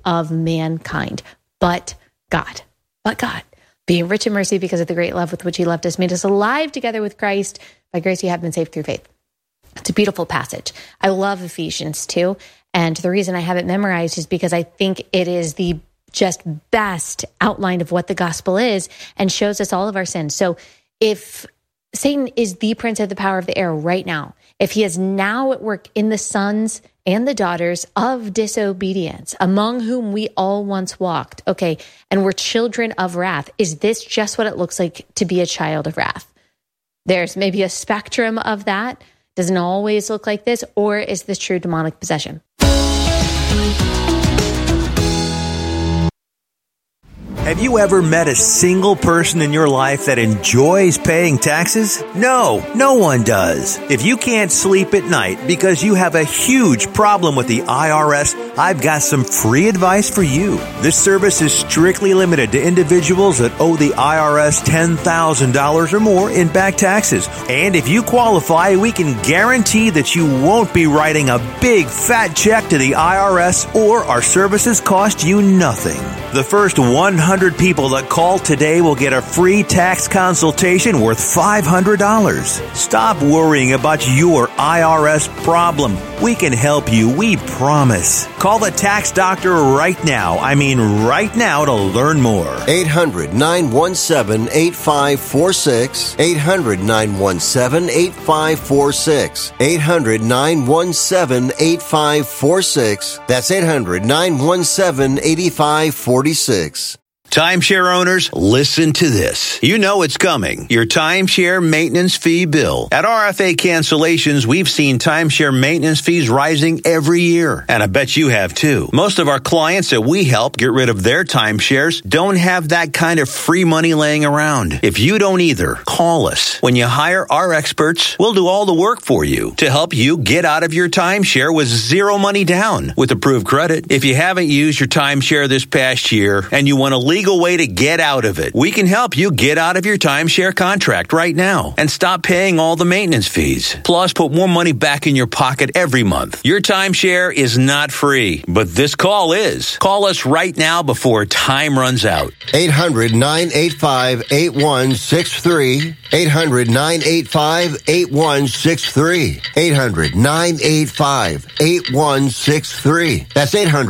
of mankind, but God. Being rich in mercy because of the great love with which he loved us, made us alive together with Christ. By grace you have been saved through faith. It's a beautiful passage. I love Ephesians 2. And the reason I have it memorized is because I think it is the just best outline of what the gospel is and shows us all of our sins. So if Satan is the prince of the power of the air right now, if he is now at work in the sons and the daughters of disobedience, among whom we all once walked, okay, and we're children of wrath, is this just what it looks like to be a child of wrath? There's maybe a spectrum of that. Doesn't always look like this, or is this true demonic possession? Have you ever met a single person in your life that enjoys paying taxes? No, no one does. If you can't sleep at night because you have a huge problem with the IRS, I've got some free advice for you. This service is strictly limited to individuals that owe the IRS $10,000 or more in back taxes. And if you qualify, we can guarantee that you won't be writing a big fat check to the IRS, or our services cost you nothing. The first 100 people that call today will get a free tax consultation worth $500. Stop worrying about your IRS problem. We can help you, we promise. Call the tax doctor right now. I mean right now, to learn more. 800-917-8546. 800-917-8546. 800-917-8546. That's 800-917-8546. Timeshare owners, listen to this. You know it's coming. Your timeshare maintenance fee bill. At RFA Cancellations, we've seen timeshare maintenance fees rising every year. And I bet you have too. Most of our clients that we help get rid of their timeshares don't have that kind of free money laying around. If you don't either, call us. When you hire our experts, we'll do all the work for you to help you get out of your timeshare with zero money down with approved credit. If you haven't used your timeshare this past year and you want to legal way to get out of it, we can help you get out of your timeshare contract right now and stop paying all the maintenance fees. Plus, put more money back in your pocket every month. Your timeshare is not free, but this call is. Call us right now before time runs out. 800-985-8163. 800-985-8163. 800-985-8163. That's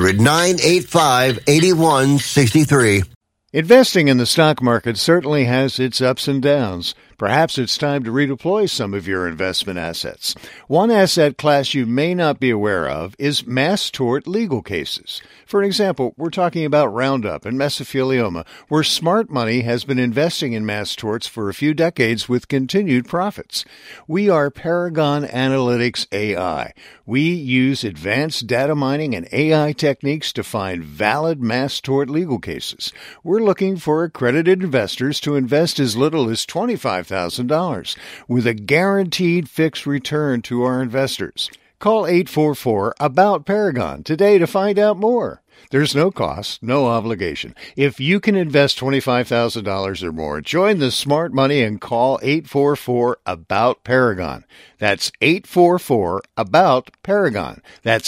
800-985-8163. Investing in the stock market certainly has its ups and downs. Perhaps it's time to redeploy some of your investment assets. One asset class you may not be aware of is mass tort legal cases. For example, we're talking about Roundup and mesothelioma, where smart money has been investing in mass torts for a few decades with continued profits. We are Paragon Analytics AI. We use advanced data mining and AI techniques to find valid mass tort legal cases. We're looking for accredited investors to invest as little as $25,000 with a guaranteed fixed return to our investors. Call 844-ABOUT-PARAGON today to find out more. There's no cost, no obligation. If you can invest $25,000 or more, join the smart money and call 844-ABOUT-PARAGON. That's 844-ABOUT-PARAGON. That's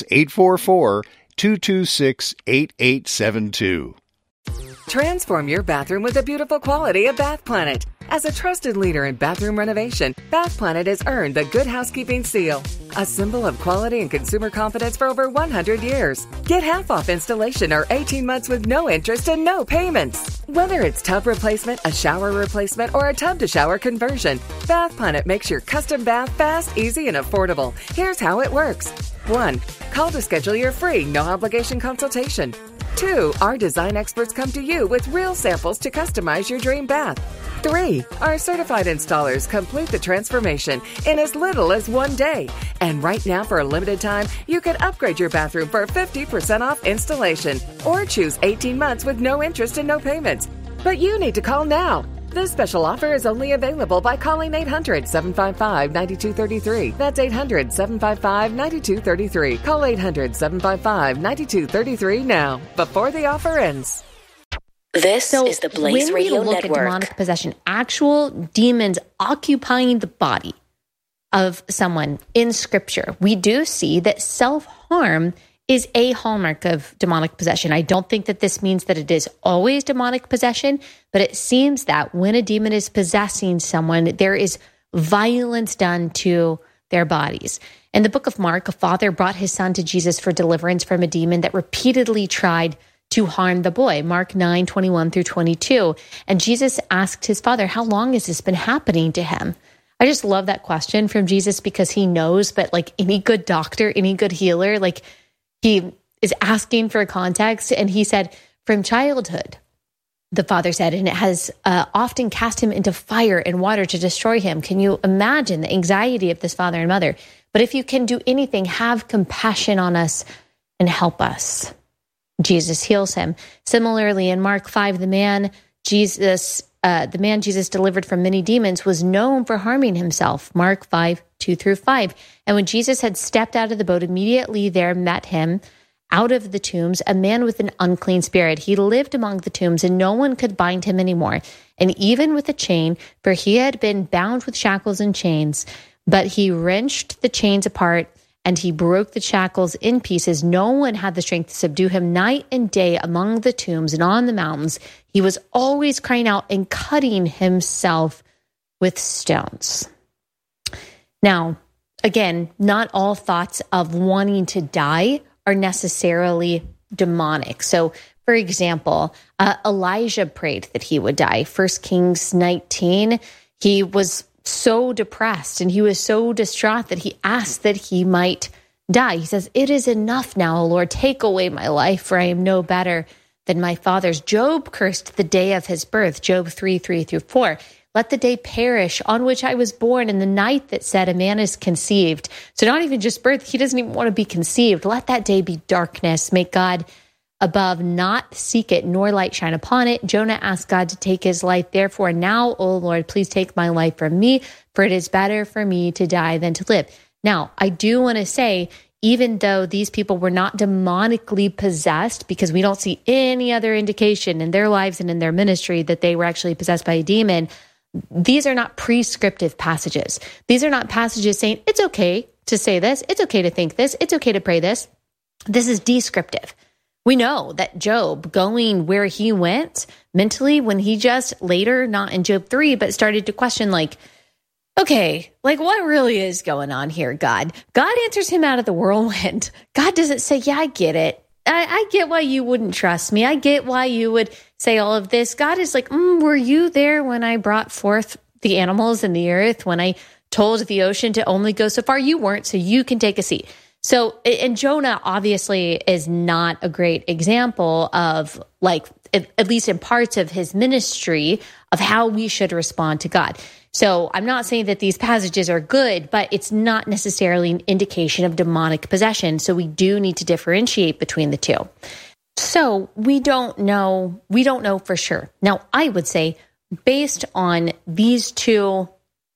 844-226-8872. Transform your bathroom with the beautiful quality of Bath Planet. As a trusted leader in bathroom renovation, Bath Planet has earned the Good Housekeeping seal, a symbol of quality and consumer confidence for over 100 years. Get half off installation or 18 months with no interest and no payments. Whether it's tub replacement, a shower replacement, or a tub-to-shower conversion, Bath Planet makes your custom bath fast, easy, and affordable. Here's how it works. 1. Call to schedule your free, no-obligation consultation. 2. Our design experts come to you with real samples to customize your dream bath. 3. Our certified installers complete the transformation in as little as 1 day. And right now, for a limited time, you can upgrade your bathroom for 50% off installation or choose 18 months with no interest and no payments. But you need to call now. This special offer is only available by calling 800-755-9233. That's 800-755-9233. Call 800-755-9233 now, before the offer ends. This is the Blaze Radio Network. When we look at demonic possession, actual demons occupying the body of someone in Scripture, we do see that self-harm is a hallmark of demonic possession. I don't think that this means that it is always demonic possession, but it seems that when a demon is possessing someone, there is violence done to their bodies. In the book of Mark, a father brought his son to Jesus for deliverance from a demon that repeatedly tried to harm the boy. Mark 9:21-22. And Jesus asked his father, how long has this been happening to him? I just love that question from Jesus because he knows, but like any good doctor, any good healer, like he is asking for context. And he said, from childhood, the father said, and it has often cast him into fire and water to destroy him. Can you imagine the anxiety of this father and mother? But if you can do anything, have compassion on us and help us. Jesus heals him. Similarly, in Mark 5, the man Jesus delivered from many demons was known for harming himself. Mark 5:2-5. And when Jesus had stepped out of the boat, immediately there met him out of the tombs a man with an unclean spirit. He lived among the tombs, and no one could bind him anymore. And even with a chain, for he had been bound with shackles and chains, but he wrenched the chains apart, and he broke the shackles in pieces. No one had the strength to subdue him. Night and day among the tombs and on the mountains, he was always crying out and cutting himself with stones. Now, again, not all thoughts of wanting to die are necessarily demonic. So, for example, Elijah prayed that he would die. 1 Kings 19, he was so depressed and he was so distraught that he asked that he might die. He says, it is enough now, O Lord, take away my life, for I am no better than my fathers. Job cursed the day of his birth, Job 3:3-4. Let the day perish on which I was born, and the night that said a man is conceived. So not even just birth, he doesn't even want to be conceived. Let that day be darkness. Make God above not seek it, nor light shine upon it. Jonah asked God to take his life. Therefore now, O Lord, please take my life from me, for it is better for me to die than to live. Now, I do want to say, even though these people were not demonically possessed, because we don't see any other indication in their lives and in their ministry that they were actually possessed by a demon, these are not prescriptive passages. These are not passages saying, it's okay to say this, it's okay to think this, it's okay to pray this. This is descriptive. We know that Job, going where he went mentally, when he just later, not in Job 3, but started to question, like, okay, like what really is going on here, God? God answers him out of the whirlwind. God doesn't say, yeah, I get it. I get why you wouldn't trust me. I get why you would say all of this. God is like, were you there when I brought forth the animals in the earth, when I told the ocean to only go so far? You weren't, so you can take a seat. So, and Jonah obviously is not a great example of, like, at least in parts of his ministry, of how we should respond to God. So I'm not saying that these passages are good, but it's not necessarily an indication of demonic possession. So we do need to differentiate between the two. So we don't know for sure. Now, I would say, based on these two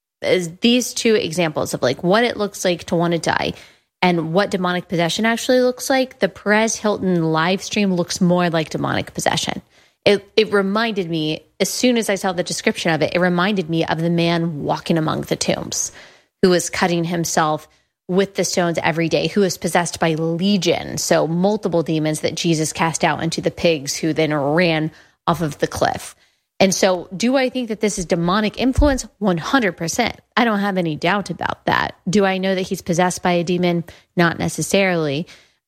examples of like what it looks like to want to die and what demonic possession actually looks like, the Perez Hilton live stream looks more like demonic possession. It reminded me, as soon as I saw the description of it, it reminded me of the man walking among the tombs who was cutting himself with the stones every day, who was possessed by legion, so multiple demons that Jesus cast out into the pigs who then ran off of the cliff. And so do I think that this is demonic influence? 100%. I don't have any doubt about that. Do I know that he's possessed by a demon? Not necessarily.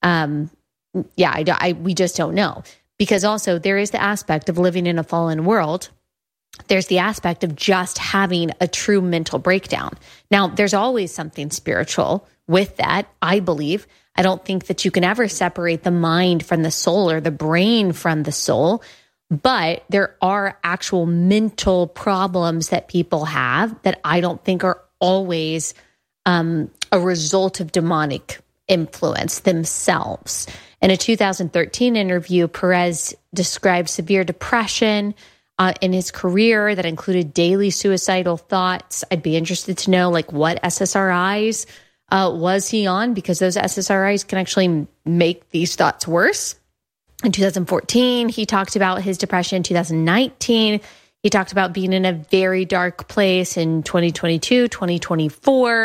We just don't know. Because also there is the aspect of living in a fallen world. There's the aspect of just having a true mental breakdown. Now, there's always something spiritual with that, I believe. I don't think that you can ever separate the mind from the soul or the brain from the soul. But there are actual mental problems that people have that I don't think are always a result of demonic influence themselves. In a 2013 interview, Perez described severe depression in his career that included daily suicidal thoughts. I'd be interested to know, like, what SSRIs was he on, because those SSRIs can actually make these thoughts worse. In 2014, he talked about his depression. 2019, he talked about being in a very dark place. In 2022, 2024,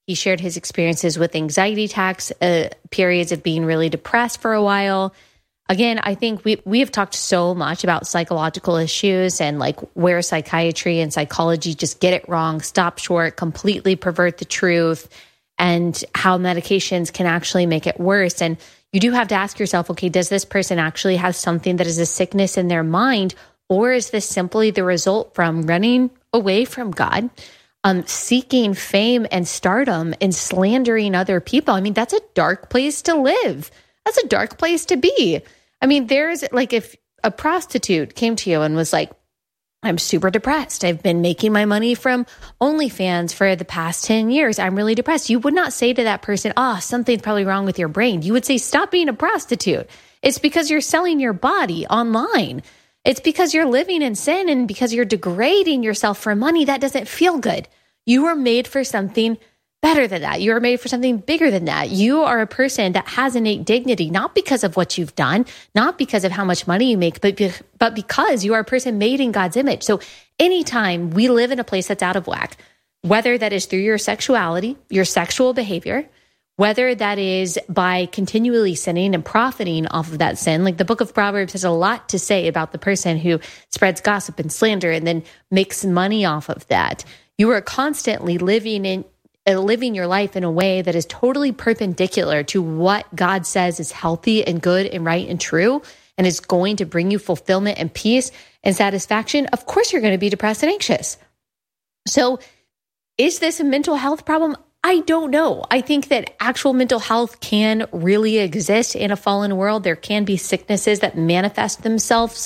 He shared his experiences with anxiety attacks, periods of being really depressed for a while. Again, I think we have talked so much about psychological issues and like where psychiatry and psychology just get it wrong, stop short, completely pervert the truth, and how medications can actually make it worse. And you do have to ask yourself, okay, does this person actually have something that is a sickness in their mind, or is this simply the result from running away from God, seeking fame and stardom and slandering other people? I mean, that's a dark place to live. That's a dark place to be. I mean, there's like, if a prostitute came to you and was like, I'm super depressed. I've been making my money from OnlyFans for the past 10 years. I'm really depressed. You would not say to that person, something's probably wrong with your brain. You would say, stop being a prostitute. It's because you're selling your body online. It's because you're living in sin and because you're degrading yourself for money. That doesn't feel good. You were made for something better than that. You are made for something bigger than that. You are a person that has innate dignity, not because of what you've done, not because of how much money you make, but because you are a person made in God's image. So anytime we live in a place that's out of whack, whether that is through your sexuality, your sexual behavior, whether that is by continually sinning and profiting off of that sin, like the book of Proverbs has a lot to say about the person who spreads gossip and slander and then makes money off of that. You are constantly living your life in a way that is totally perpendicular to what God says is healthy and good and right and true, and is going to bring you fulfillment and peace and satisfaction. Of course, you're going to be depressed and anxious. So is this a mental health problem? I don't know. I think that actual mental health can really exist in a fallen world. There can be sicknesses that manifest themselves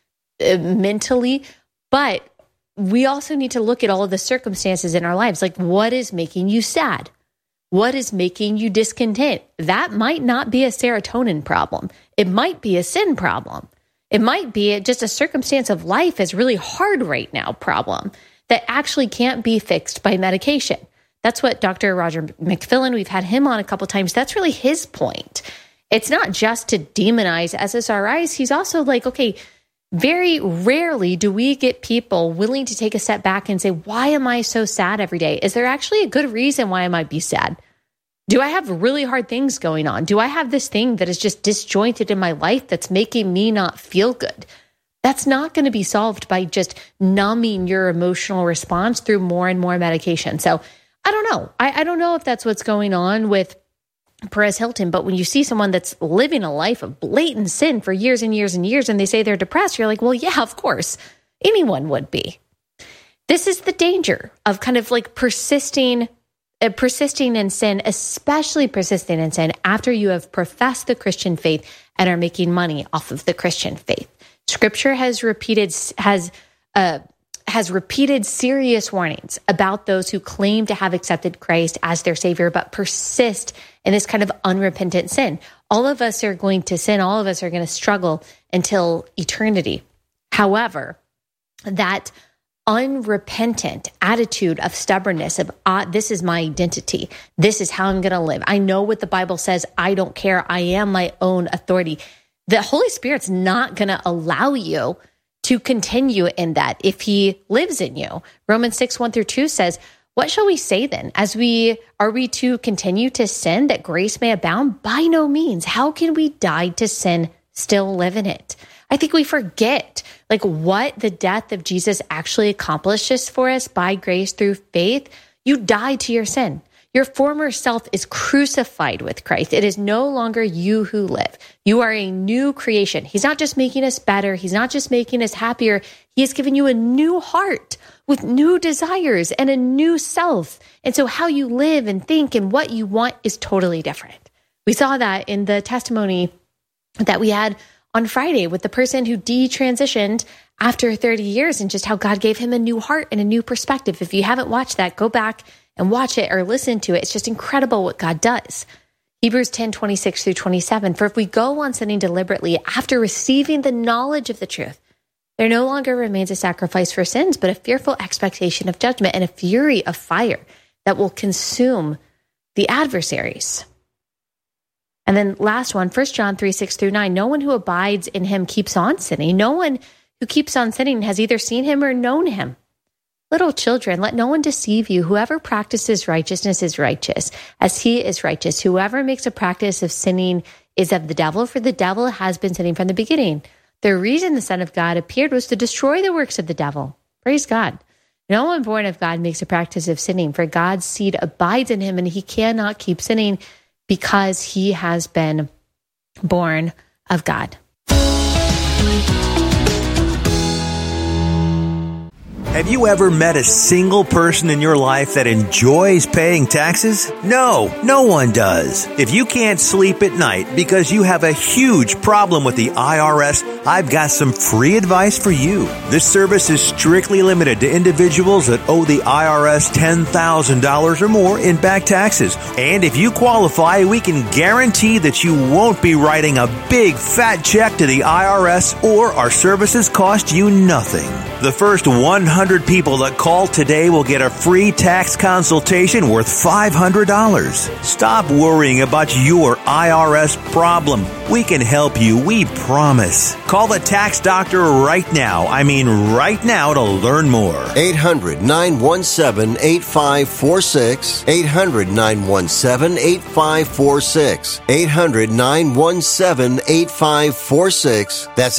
mentally, but we also need to look at all of the circumstances in our lives. Like, what is making you sad? What is making you discontent? That might not be a serotonin problem. It might be a sin problem. It might be just a circumstance of life is really hard right now problem that actually can't be fixed by medication. That's what Dr. Roger McFillin, we've had him on a couple times. That's really his point. It's not just to demonize SSRIs. He's also like, okay, very rarely do we get people willing to take a step back and say, why am I so sad every day? Is there actually a good reason why I might be sad? Do I have really hard things going on? Do I have this thing that is just disjointed in my life that's making me not feel good? That's not going to be solved by just numbing your emotional response through more and more medication. So I don't know. I don't know if that's what's going on with Perez Hilton, but when you see someone that's living a life of blatant sin for years and years and years, and they say they're depressed, you're like, well, yeah, of course, anyone would be. This is the danger of kind of like persisting in sin, especially persisting in sin after you have professed the Christian faith and are making money off of the Christian faith. Scripture has repeated serious warnings about those who claim to have accepted Christ as their Savior, but persist in this kind of unrepentant sin. All of us are going to sin. All of us are going to struggle until eternity. However, that unrepentant attitude of stubbornness of, this is my identity. This is how I'm going to live. I know what the Bible says. I don't care. I am my own authority. The Holy Spirit's not going to allow you to continue in that if he lives in you. Romans 6:1-2 says, what shall we say then? Are we to continue to sin that grace may abound? By no means. How can we die to sin, still live in it? I think we forget like what the death of Jesus actually accomplishes for us by grace through faith. You die to your sin. Your former self is crucified with Christ. It is no longer you who live. You are a new creation. He's not just making us better. He's not just making us happier. He has given you a new heart with new desires and a new self. And so how you live and think and what you want is totally different. We saw that in the testimony that we had on Friday with the person who detransitioned after 30 years and just how God gave him a new heart and a new perspective. If you haven't watched that, go back and watch it or listen to it. It's just incredible what God does. Hebrews 10:26-27. For if we go on sinning deliberately after receiving the knowledge of the truth, there no longer remains a sacrifice for sins, but a fearful expectation of judgment and a fury of fire that will consume the adversaries. And then last one, 1 John 3:6-9. No one who abides in him keeps on sinning. No one who keeps on sinning has either seen him or known him. little children, let no one deceive you. Whoever practices righteousness is righteous, as he is righteous. Whoever makes a practice of sinning is of the devil, for the devil has been sinning from the beginning. The reason the Son of God appeared was to destroy the works of the devil. Praise God. No one born of God makes a practice of sinning, for God's seed abides in him, and he cannot keep sinning because he has been born of God. Have you ever met a single person in your life that enjoys paying taxes? No, no one does. If you can't sleep at night because you have a huge problem with the IRS, I've got some free advice for you. This service is strictly limited to individuals that owe the IRS $10,000 or more in back taxes. And if you qualify, we can guarantee that you won't be writing a big fat check to the IRS, or our services cost you nothing. The first 100 people that call today will get a free tax consultation worth $500. Stop worrying about your IRS problem. We can help you, we promise. Call the tax doctor right now. I mean right now, to learn more. 800-917-8546. 800-917-8546. 800-917-8546. That's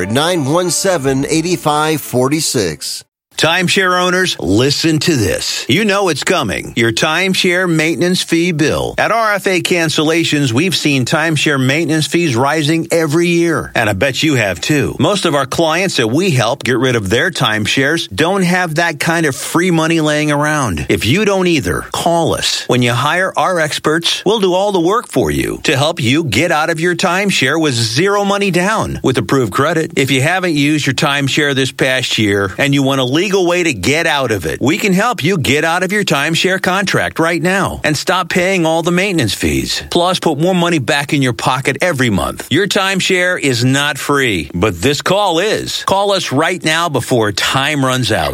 800-917-8546. Timeshare owners, listen to this. You know it's coming. Your timeshare maintenance fee bill. At RFA Cancellations, we've seen timeshare maintenance fees rising every year. And I bet you have too. Most of our clients that we help get rid of their timeshares don't have that kind of free money laying around. If you don't either, call us. When you hire our experts, we'll do all the work for you to help you get out of your timeshare with zero money down with approved credit. If you haven't used your timeshare this past year and you want to legal way to get out of it, we can help you get out of your timeshare contract right now and stop paying all the maintenance fees. Plus, put more money back in your pocket every month. Your timeshare is not free, but this call is. Call us right now before time runs out.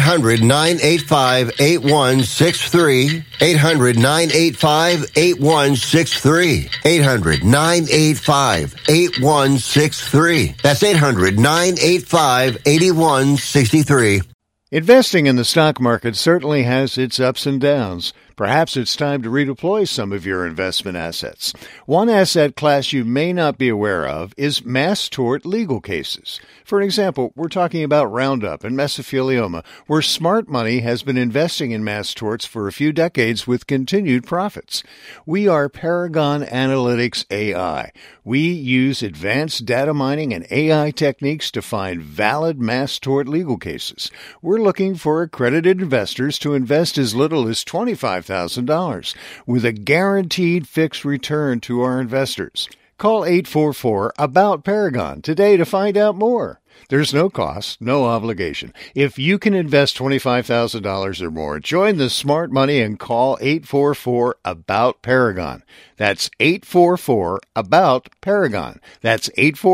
800-985-8163. 800-985-8163. 800-985-8163. That's 800-985-8163. Investing in the stock market certainly has its ups and downs. Perhaps it's time to redeploy some of your investment assets. One asset class you may not be aware of is mass tort legal cases. For example, we're talking about Roundup and mesothelioma, where smart money has been investing in mass torts for a few decades with continued profits. We are Paragon Analytics AI. We use advanced data mining and AI techniques to find valid mass tort legal cases. We're looking for accredited investors to invest as little as $25,000 with a guaranteed fixed return to our investors. Call 844-ABOUT-PARAGON today to find out more. There's no cost, no obligation. If you can invest $25,000 or more, join the smart money and call 844-ABOUT-PARAGON. That's 844-ABOUT-PARAGON. That's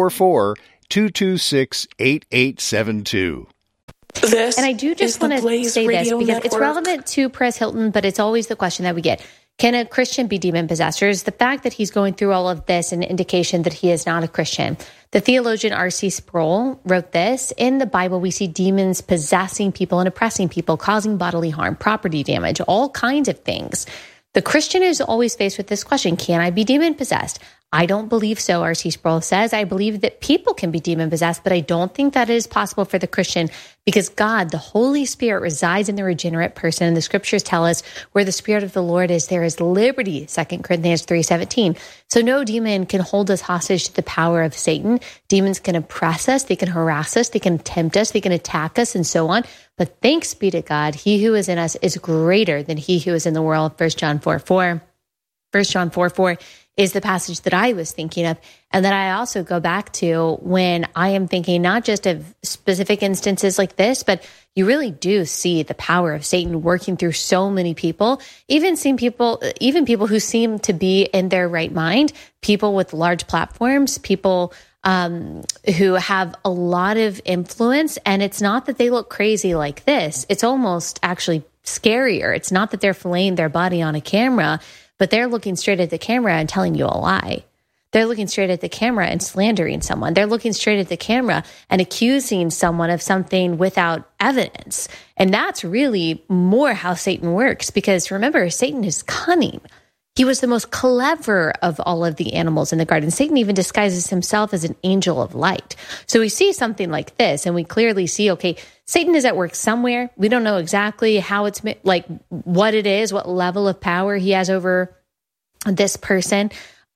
844-226-8872. And I do just want to say this because it's relevant to Perez Hilton, but it's always the question that we get. Can a Christian be demon-possessed? Or is the fact that he's going through all of this an indication that he is not a Christian? The theologian R.C. Sproul wrote this: in the Bible, we see demons possessing people and oppressing people, causing bodily harm, property damage, all kinds of things. The Christian is always faced with this question: can I be demon-possessed? I don't believe so, R.C. Sproul says. I believe that people can be demon-possessed, but I don't think that is possible for the Christian because God, the Holy Spirit, resides in the regenerate person. And the scriptures tell us where the Spirit of the Lord is, there is liberty, 2 Corinthians 3:17. So no demon can hold us hostage to the power of Satan. Demons can oppress us, they can harass us, they can tempt us, they can attack us, and so on. But thanks be to God, he who is in us is greater than he who is in the world, 1 John 4:4. 1 John 4:4 is the passage that I was thinking of, and that I also go back to when I am thinking not just of specific instances like this, but you really do see the power of Satan working through so many people, even people who seem to be in their right mind, people with large platforms, people who have a lot of influence. And it's not that they look crazy like this. It's almost actually scarier. It's not that they're filleting their body on a camera, but they're looking straight at the camera and telling you a lie. They're looking straight at the camera and slandering someone. They're looking straight at the camera and accusing someone of something without evidence. And that's really more how Satan works, because remember, Satan is cunning. He was the most clever of all of the animals in the garden. Satan even disguises himself as an angel of light. So we see something like this, and we clearly see, okay, Satan is at work somewhere. We don't know exactly how it's like, what it is, what level of power he has over this person.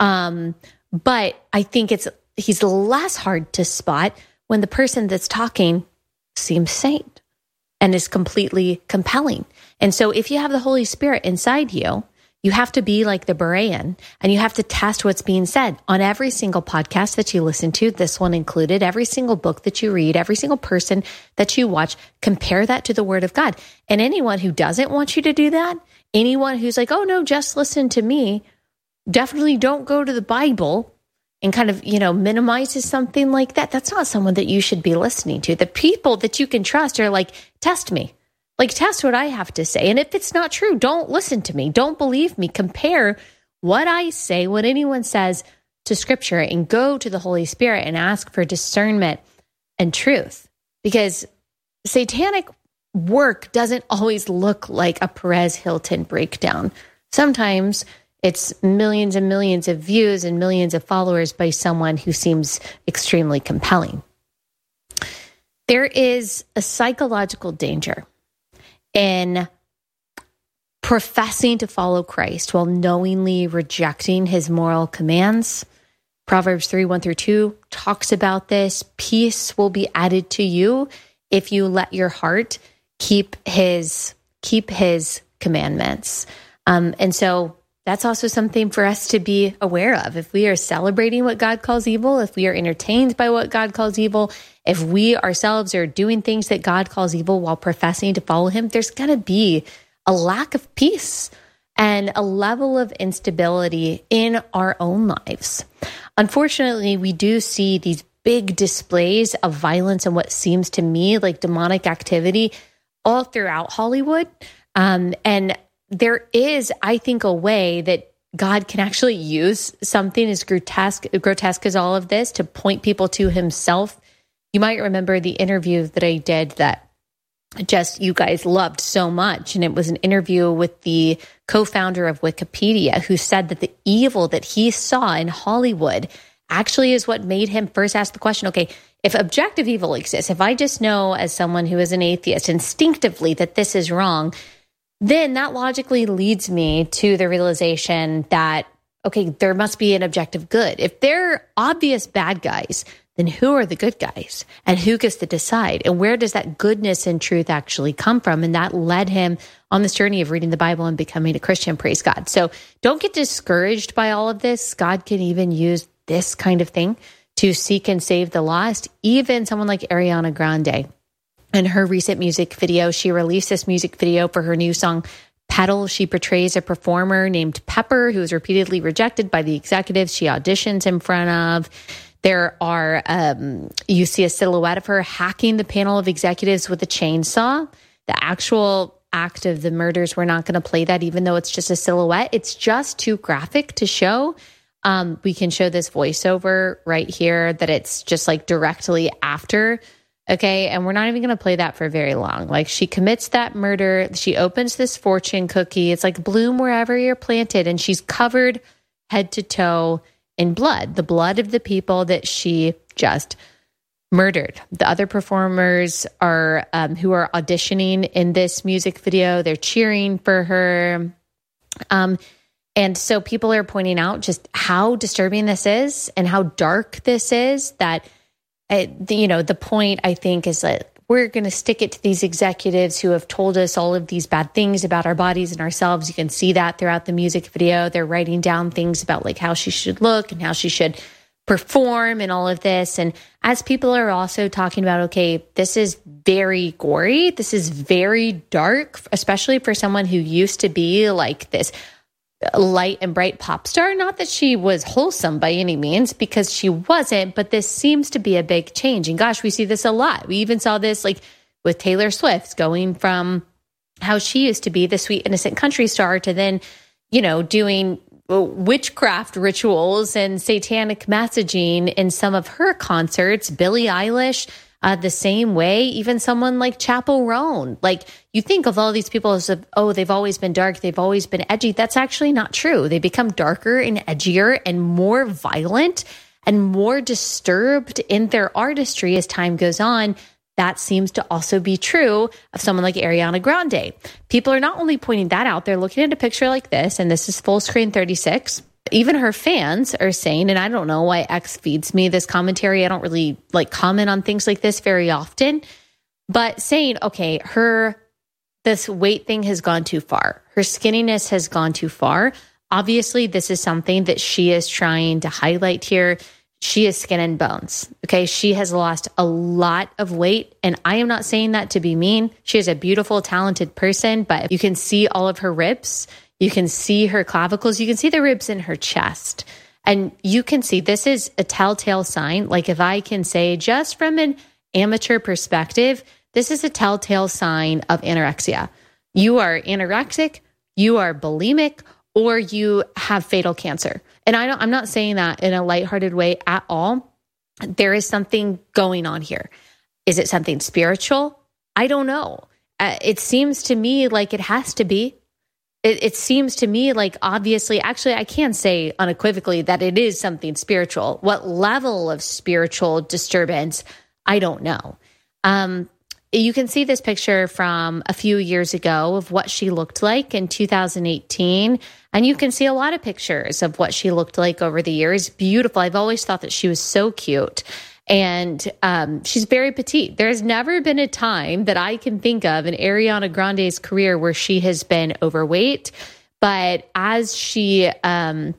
But I think he's less hard to spot when the person that's talking seems sane and is completely compelling. And so if you have the Holy Spirit inside you, you have to be like the Berean, and you have to test what's being said on every single podcast that you listen to, this one included, every single book that you read, every single person that you watch. Compare that to the Word of God. And anyone who doesn't want you to do that, anyone who's like, oh no, just listen to me, definitely don't go to the Bible, and kind of, minimizes something like that, that's not someone that you should be listening to. The people that you can trust are like, test me. Like, test what I have to say. And if it's not true, don't listen to me. Don't believe me. Compare what I say, what anyone says, to Scripture, and go to the Holy Spirit and ask for discernment and truth. Because satanic work doesn't always look like a Perez Hilton breakdown. Sometimes it's millions and millions of views and millions of followers by someone who seems extremely compelling. There is a psychological danger in professing to follow Christ while knowingly rejecting his moral commands. Proverbs 3:1-2 talks about this. Peace will be added to you if you let your heart keep his commandments. And so that's also something for us to be aware of. If we are celebrating what God calls evil, if we are entertained by what God calls evil, if we ourselves are doing things that God calls evil while professing to follow him, there's going to be a lack of peace and a level of instability in our own lives. Unfortunately, we do see these big displays of violence and what seems to me like demonic activity all throughout Hollywood. And there is, I think, a way that God can actually use something as grotesque as all of this to point people to himself. You might remember the interview that I did that just you guys loved so much. And it was an interview with the co-founder of Wikipedia, who said that the evil that he saw in Hollywood actually is what made him first ask the question, okay, if objective evil exists, if I just know as someone who is an atheist instinctively that this is wrong, then that logically leads me to the realization that, okay, there must be an objective good. If they're obvious bad guys, then who are the good guys? And who gets to decide? And where does that goodness and truth actually come from? And that led him on this journey of reading the Bible and becoming a Christian, praise God. So don't get discouraged by all of this. God can even use this kind of thing to seek and save the lost. Even someone like Ariana Grande. In her recent music video, she released this music video for her new song, Petal. She portrays a performer named Pepper, who is repeatedly rejected by the executives she auditions in front of. There are, you see a silhouette of her hacking the panel of executives with a chainsaw. The actual act of the murders, we're not going to play that, even though it's just a silhouette. It's just too graphic to show. We can show this voiceover right here that it's just like directly after. Okay, and we're not even going to play that for very long. Like, she commits that murder. She opens this fortune cookie. It's like bloom wherever you're planted. And she's covered head to toe in blood, the blood of the people that she just murdered. The other performers are who are auditioning in this music video. They're cheering for her. And so people are pointing out just how disturbing this is and how dark this is, that the point, I think, is that we're going to stick it to these executives who have told us all of these bad things about our bodies and ourselves. You can see that throughout the music video. They're writing down things about like how she should look and how she should perform and all of this. And as people are also talking about, okay, this is very gory. This is very dark, especially for someone who used to be like this light and bright pop star. Not that she was wholesome by any means, because she wasn't, but this seems to be a big change. And gosh, we see this a lot. We even saw this like with Taylor Swift, going from how she used to be the sweet, innocent country star to then, doing witchcraft rituals and satanic messaging in some of her concerts. Billie Eilish, the same way. Even someone like Chappell Roan. Like, you think of all these people as, they've always been dark, they've always been edgy. That's actually not true. They become darker and edgier and more violent and more disturbed in their artistry as time goes on. That seems to also be true of someone like Ariana Grande. People are not only pointing that out, they're looking at a picture like this, and this is full screen 36. Even her fans are saying, and I don't know why X feeds me this commentary. I don't really comment on things like this very often, but saying, okay, this weight thing has gone too far. Her skinniness has gone too far. Obviously, this is something that she is trying to highlight here. She is skin and bones. Okay. She has lost a lot of weight. And I am not saying that to be mean. She is a beautiful, talented person, but you can see all of her ribs. You can see her clavicles. You can see the ribs in her chest. And you can see this is a telltale sign. Like, if I can say just from an amateur perspective, this is a telltale sign of anorexia. You are anorexic, you are bulimic, or you have fatal cancer. And I'm not saying that in a lighthearted way at all. There is something going on here. Is it something spiritual? I don't know. It seems to me like it has to be. It seems to me like, obviously, actually, I can say unequivocally that it is something spiritual. What level of spiritual disturbance, I don't know. You can see this picture from a few years ago of what she looked like in 2018. And you can see a lot of pictures of what she looked like over the years. Beautiful. I've always thought that she was so cute. And she's very petite. There's never been a time that I can think of in Ariana Grande's career where she has been overweight. But as she got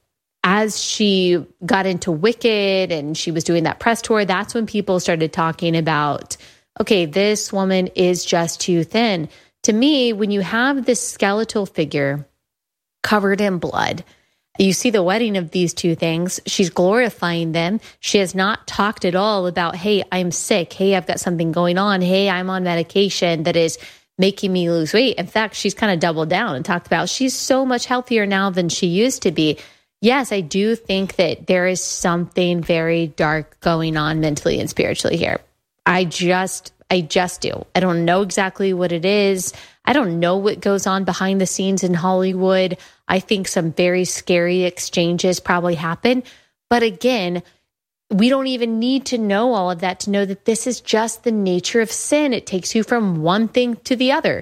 into Wicked and she was doing that press tour, that's when people started talking about, okay, this woman is just too thin. To me, when you have this skeletal figure covered in blood, you see the wedding of these two things. She's glorifying them. She has not talked at all about, hey, I'm sick. Hey, I've got something going on. Hey, I'm on medication that is making me lose weight. In fact, she's kind of doubled down and talked about she's so much healthier now than she used to be. Yes, I do think that there is something very dark going on mentally and spiritually here. I just do. I don't know exactly what it is. I don't know what goes on behind the scenes in Hollywood. I think some very scary exchanges probably happen. But again, we don't even need to know all of that to know that this is just the nature of sin. It takes you from one thing to the other.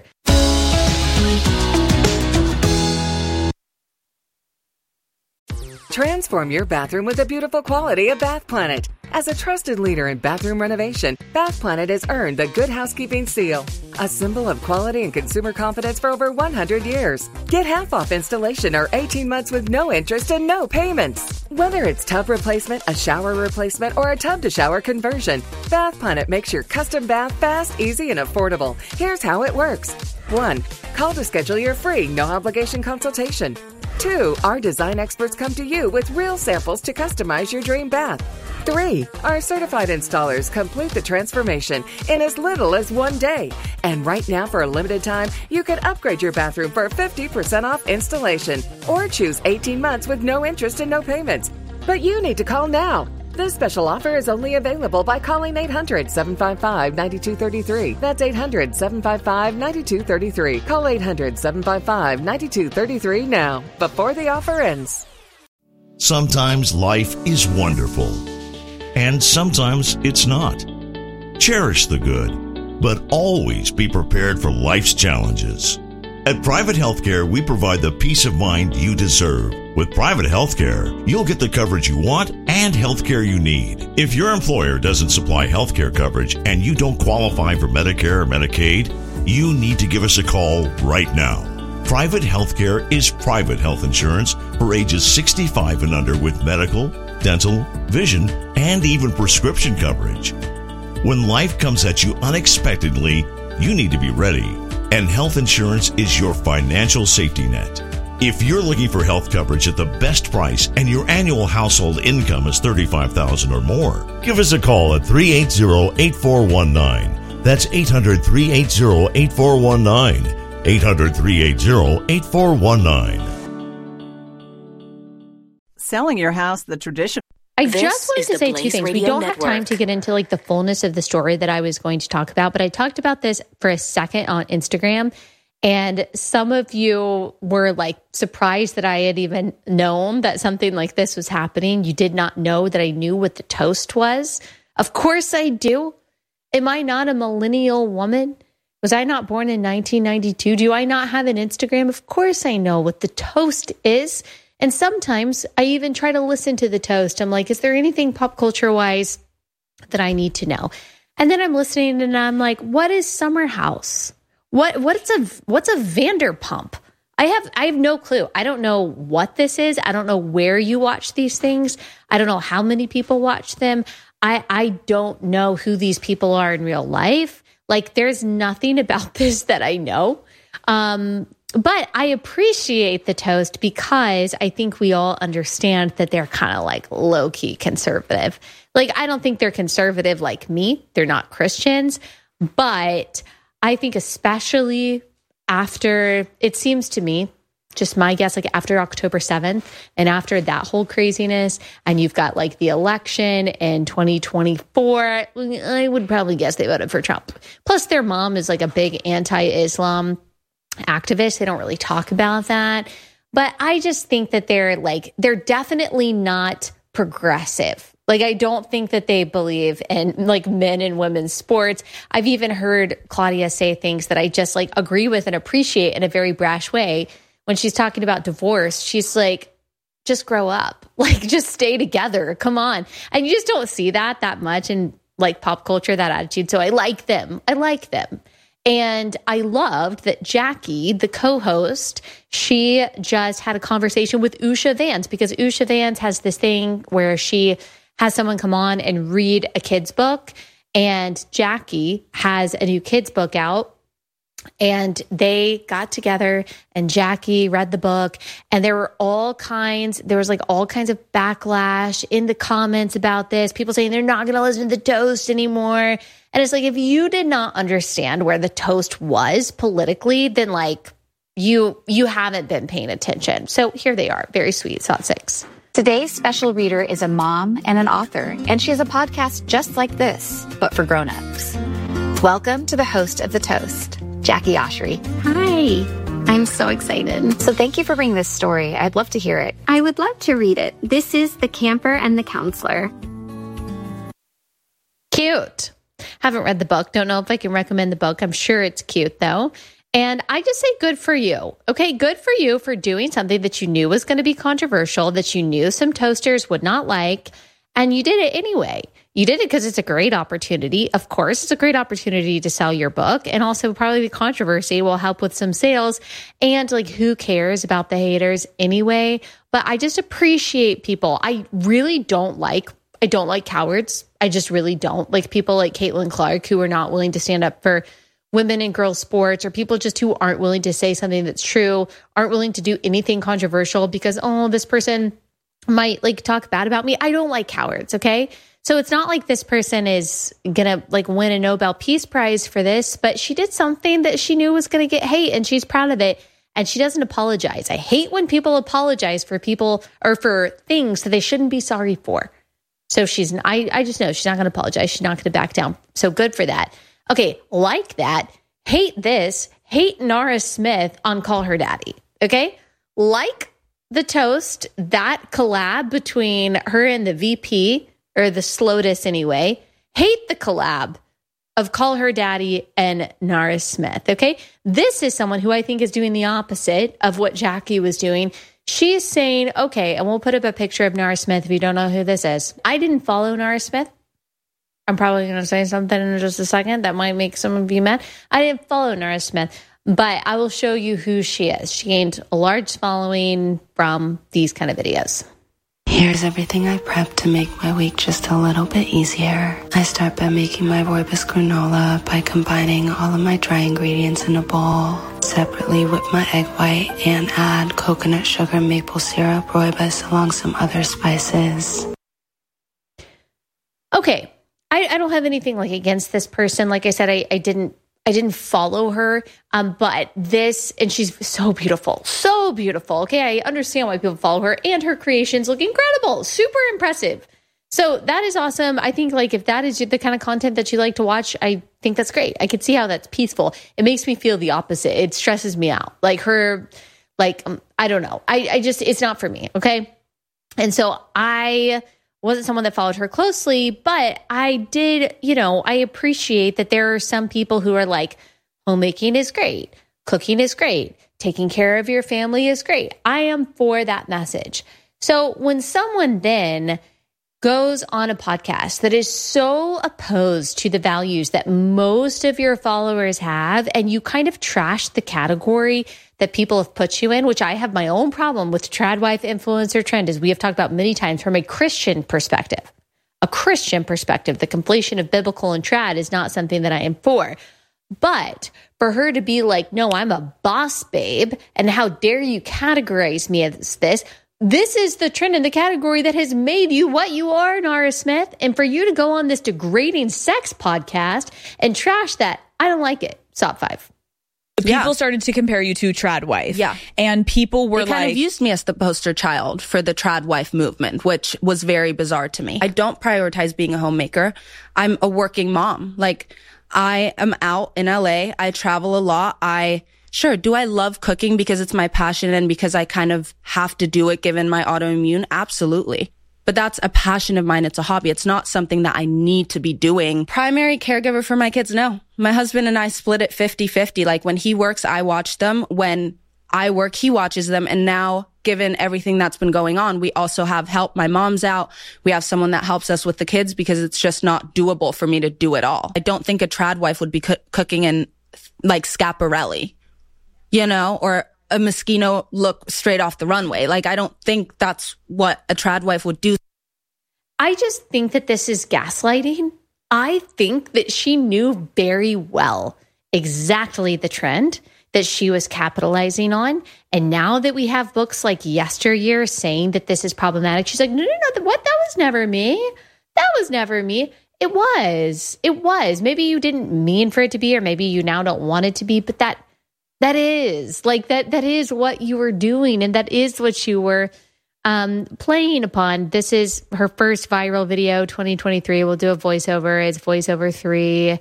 Transform your bathroom with the beautiful quality of Bath Planet. As a trusted leader in bathroom renovation, Bath Planet has earned the Good Housekeeping seal, a symbol of quality and consumer confidence for over 100 years. Get half off installation or 18 months with no interest and no payments. Whether it's tub replacement, a shower replacement, or a tub-to-shower conversion, Bath Planet makes your custom bath fast, easy, and affordable. Here's how it works. 1. Call to schedule your free, no-obligation consultation. 2. Our design experts come to you with real samples to customize your dream bath. 3. Our certified installers complete the transformation in as little as 1 day. And right now, for a limited time, you can upgrade your bathroom for 50% off installation or choose 18 months with no interest and no payments. But you need to call now. This special offer is only available by calling 800-755-9233. That's 800-755-9233. Call 800-755-9233 now, before the offer ends. Sometimes life is wonderful, and sometimes it's not. Cherish the good, but always be prepared for life's challenges. At Private Healthcare, we provide the peace of mind you deserve. With Private Healthcare, you'll get the coverage you want and healthcare you need. If your employer doesn't supply healthcare coverage and you don't qualify for Medicare or Medicaid, you need to give us a call right now. Private Healthcare is private health insurance for ages 65 and under with medical, dental, vision, and even prescription coverage. When life comes at you unexpectedly, you need to be ready. And health insurance is your financial safety net. If you're looking for health coverage at the best price and your annual household income is $35,000 or more, give us a call at 380-8419. That's 800-380-8419. 800-380-8419. selling your house the traditional. I just wanted to say two things. We don't have time to get into like the fullness of the story that I was going to talk about, but I talked about this for a second on Instagram. And some of you were like surprised that I had even known that something like this was happening. You did not know that I knew what the toast was. Of course I do. Am I not a millennial woman? Was I not born in 1992? Do I not have an Instagram? Of course I know what the toast is. And sometimes I even try to listen to the toast. I'm like, is there anything pop culture wise that I need to know? And then I'm listening and I'm like, what is Summer House? What's a Vanderpump? I have no clue. I don't know what this is. I don't know where you watch these things. I don't know how many people watch them. I don't know who these people are in real life. Like, there's nothing about this that I know. But I appreciate the toast because I think we all understand that they're kind of like low-key conservative. Like, I don't think they're conservative like me. They're not Christians. But I think especially after, it seems to me, just my guess, like after October 7th and after that whole craziness, and you've got like the election in 2024, I would probably guess they voted for Trump. Plus their mom is like a big anti-Islam activist. They don't really talk about that. But I just think that they're definitely not progressive. Like, I don't think that they believe in like men and women's sports. I've even heard Claudia say things that I just like agree with and appreciate in a very brash way. When she's talking about divorce, she's like, just grow up, like just stay together. Come on. And you just don't see that much in like pop culture, that attitude. So I like them. And I loved that Jackie, the co-host, she just had a conversation with Usha Vance, because Usha Vance has this thing where she has someone come on and read a kid's book. And Jackie has a new kid's book out. And they got together and Jackie read the book, and there was all kinds of backlash in the comments about this. People saying they're not going to listen to the toast anymore. And it's like, if you did not understand where the toast was politically, then like you haven't been paying attention. So here they are. Very sweet. Thought 6. Today's special reader is a mom and an author, and she has a podcast just like this, but for grown-ups. Welcome to the host of The Toast, Jackie Oshry. Hi, I'm so excited. So thank you for bringing this story. I'd love to hear it. I would love to read it. This is The Camper and the Counselor. Cute. Haven't read the book. Don't know if I can recommend the book. I'm sure it's cute though. And I just say good for you. Okay, good for you for doing something that you knew was going to be controversial, that you knew some toasters would not like, and you did it anyway. You did it because it's a great opportunity. Of course, it's a great opportunity to sell your book, and also probably the controversy will help with some sales. And like, who cares about the haters anyway? But I just appreciate people. I don't like cowards. I just really don't. Like people like Caitlin Clark, who are not willing to stand up for women and girls sports, or people just who aren't willing to say something that's true, aren't willing to do anything controversial because, oh, this person might like talk bad about me. I don't like cowards. Okay. So it's not like this person is going to like win a Nobel Peace Prize for this, but she did something that she knew was going to get hate, and she's proud of it. And she doesn't apologize. I hate when people apologize for people or for things that they shouldn't be sorry for. So I just know she's not going to apologize. She's not going to back down. So good for that. Okay, like that. Hate this. Hate Nara Smith on Call Her Daddy. Okay? Like the toast, that collab between her and the VP, or the SLOTUS anyway. Hate the collab of Call Her Daddy and Nara Smith. Okay? This is someone who I think is doing the opposite of what Jackie was doing. She's saying, okay, and we'll put up a picture of Nara Smith if you don't know who this is. I didn't follow Nara Smith. I'm probably going to say something in just a second that might make some of you mad. I didn't follow Nara Smith, but I will show you who she is. She gained a large following from these kind of videos. Here's everything I prepped to make my week just a little bit easier. I start by making my rooibos granola by combining all of my dry ingredients in a bowl. Separately whip my egg white and add coconut sugar, maple syrup, rooibos, along some other spices. Okay. I don't have anything like against this person. Like I said, I didn't I didn't follow her. But this, and she's so beautiful. Okay, I understand why people follow her, and her creations look incredible. Super impressive. So that is awesome. I think like if that is the kind of content that you like to watch, I think that's great. I could see how that's peaceful. It makes me feel the opposite. It stresses me out. Like her, like, I don't know. I just, it's not for me. Okay. And so I wasn't someone that followed her closely, but I did, I appreciate that there are some people who are like, homemaking is great. Cooking is great. Taking care of your family is great. I am for that message. So when someone then goes on a podcast that is so opposed to the values that most of your followers have, and you kind of trash the category that people have put you in, which I have my own problem with trad wife influencer trend, as we have talked about many times from a Christian perspective. The conflation of biblical and trad is not something that I am for. But for her to be like, no, I'm a boss babe, and how dare you categorize me as this? This is the trend in the category that has made you what you are, Nara Smith. And for you to go on this degrading sex podcast and trash that, I don't like it. Stop 5. People started to compare you to trad wife. Yeah. And people were they kind of used me as the poster child for the trad wife movement, which was very bizarre to me. I don't prioritize being a homemaker. I'm a working mom. Like, I am out in LA. I travel a lot. Sure, do I love cooking because it's my passion and because I kind of have to do it given my autoimmune? Absolutely. But that's a passion of mine. It's a hobby. It's not something that I need to be doing. Primary caregiver for my kids? No. My husband and I split it 50-50. Like when he works, I watch them. When I work, he watches them. And now, given everything that's been going on, we also have help. My mom's out. We have someone that helps us with the kids because it's just not doable for me to do it all. I don't think a trad wife would be cooking in like Schiaparelli, or a Moschino look straight off the runway. Like, I don't think that's what a trad wife would do. I just think that this is gaslighting. I think that she knew very well exactly the trend that she was capitalizing on. And now that we have books like Yesteryear saying that this is problematic, she's like, no, what? That was never me. That was never me. It was. Maybe you didn't mean for it to be, or maybe you now don't want it to be, but that is like that is what you were doing, and that is what you were playing upon. This is her first viral video, 2023. We'll do a voiceover. It's voiceover 3.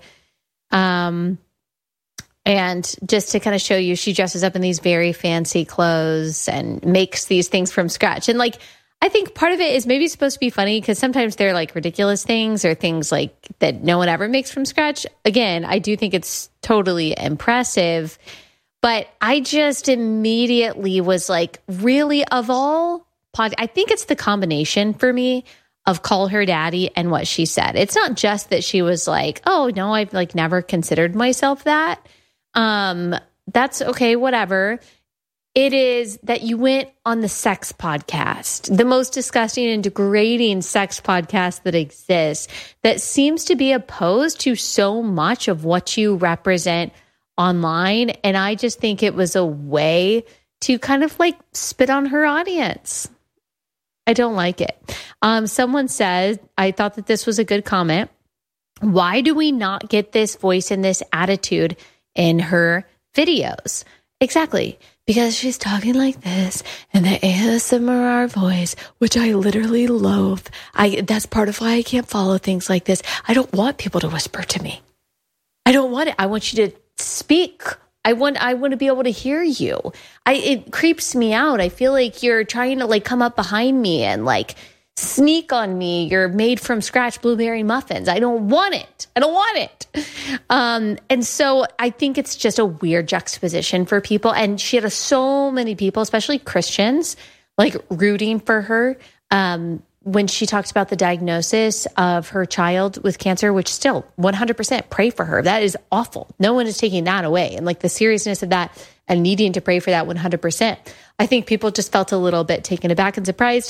And just to kind of show you, she dresses up in these very fancy clothes and makes these things from scratch. And like, I think part of it is maybe supposed to be funny because sometimes they're like ridiculous things or things like that no one ever makes from scratch. Again, I do think it's totally impressive. But I just immediately was like, really, of all I think it's the combination for me of Call Her Daddy and what she said. It's not just that she was like, oh, no, I've like never considered myself that. That's okay, whatever. It is that you went on the sex podcast, the most disgusting and degrading sex podcast that exists, that seems to be opposed to so much of what you represent online. And I just think it was a way to kind of like spit on her audience. I don't like it. Someone said, I thought that this was a good comment. Why do we not get this voice and this attitude in her videos? Exactly. Because she's talking like this and the ASMR voice, which I literally loathe. That's part of why I can't follow things like this. I don't want people to whisper to me. I don't want it. I want you to speak. I want to be able to hear you. It creeps me out. I feel like you're trying to like come up behind me and like sneak on me. You're made from scratch blueberry muffins. I don't want it. And so I think it's just a weird juxtaposition for people. And she had so many people, especially Christians, like rooting for her. When she talked about the diagnosis of her child with cancer, which still 100% pray for her. That is awful. No one is taking that away. And like the seriousness of that and needing to pray for that 100%. I think people just felt a little bit taken aback and surprised.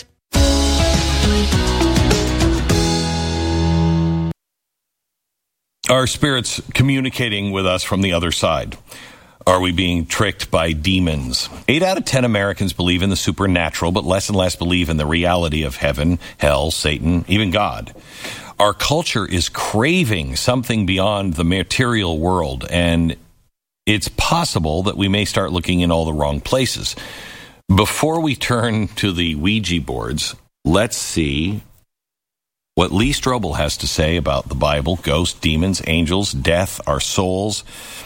Are spirits communicating with us from the other side? Are we being tricked by demons? 8 out of 10 Americans believe in the supernatural, but less and less believe in the reality of heaven, hell, Satan, even God. Our culture is craving something beyond the material world, and it's possible that we may start looking in all the wrong places. Before we turn to the Ouija boards, let's see what Lee Strobel has to say about the Bible, ghosts, demons, angels, death, our souls,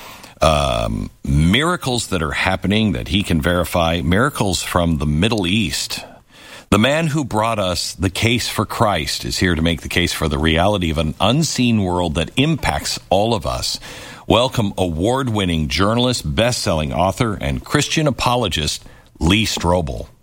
miracles that are happening that he can verify, miracles from the Middle East. The man who brought us the case for Christ is here to make the case for the reality of an unseen world that impacts all of us. Welcome award-winning journalist, best-selling author, and Christian apologist, Lee Strobel.